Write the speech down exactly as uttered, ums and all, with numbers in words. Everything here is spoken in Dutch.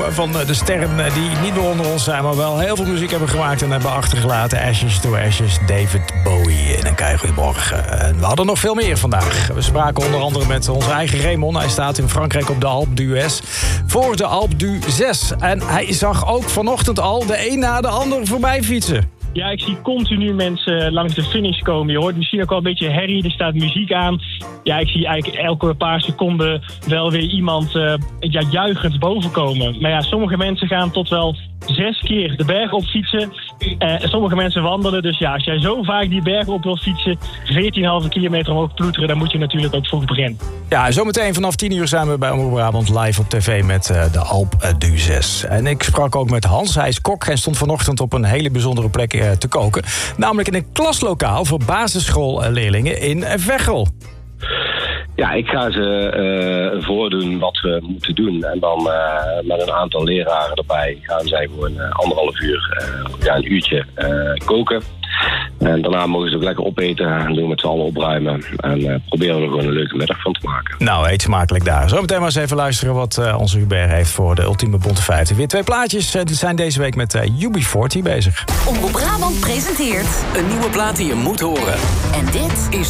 van de sterren die niet meer onder ons zijn, maar wel heel veel muziek hebben gemaakt en hebben achtergelaten. Ashes to Ashes, David Bowie. En een kei goeiemorgen. En we hadden nog veel meer vandaag. We spraken onder andere met onze eigen Raymond. Hij staat in Frankrijk op de Alpe d'Huez voor de Alpe d'Huez. En hij zag ook vanochtend al de een na de ander voorbij fietsen. Ja, ik zie continu mensen langs de finish komen. Je hoort misschien ook wel een beetje herrie, er staat muziek aan. Ja, ik zie eigenlijk elke paar seconden wel weer iemand uh, ja, juichend boven komen. Maar ja, sommige mensen gaan tot wel zes keer de berg op fietsen. Uh, sommige mensen wandelen. Dus ja, als jij zo vaak die berg op wil fietsen, veertien komma vijf kilometer omhoog ploeteren, dan moet je natuurlijk ook vroeg beginnen. Ja, zometeen vanaf tien uur zijn we bij Omroep Brabant live op tv met uh, de Alpe d'Huez. En ik sprak ook met Hans, hij is kok en stond vanochtend op een hele bijzondere plek uh, te koken. Namelijk in een klaslokaal voor basisschoolleerlingen in Veghel. Ja, ik ga ze uh, voordoen wat we moeten doen. En dan uh, met een aantal leraren erbij gaan zij gewoon uh, anderhalf uur, uh, ja, een uurtje uh, koken. En daarna mogen ze ook lekker opeten en doen we met z'n allen opruimen. En uh, proberen we er gewoon een leuke middag van te maken. Nou, eet smakelijk daar. Zometeen maar eens even luisteren wat uh, onze Hubert heeft voor de ultieme Bonte vijftig. Weer twee plaatjes. Uh, die zijn deze week met uh, U B veertig bezig. Omroep Brabant presenteert een nieuwe plaat die je moet horen. En dit is